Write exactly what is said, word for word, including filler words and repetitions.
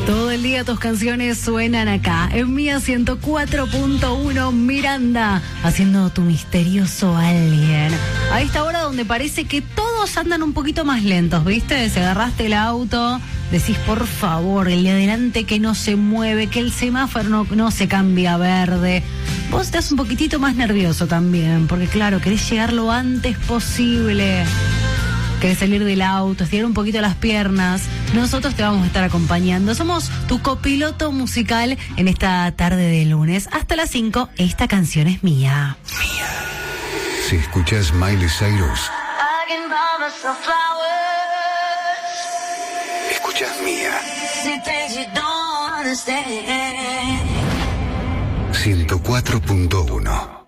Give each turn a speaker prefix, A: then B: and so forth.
A: Todo el día tus canciones suenan acá, en Mía ciento cuatro punto uno, Miranda, haciendo tu misterioso alguien. A esta hora donde parece que todos andan un poquito más lentos, ¿viste? Si agarraste el auto, decís, por favor, el de adelante que no se mueve, que el semáforo no, no se cambia a verde. Vos estás un poquitito más nervioso también, porque claro, querés llegar lo antes posible. Querés salir del auto, estirar un poquito las piernas. Nosotros te vamos a estar acompañando. Somos tu copiloto musical en esta tarde de lunes. Hasta las cinco, esta canción es mía.
B: Mía. Si escuchas Miley Cyrus, escuchas Mía. ciento cuatro punto uno.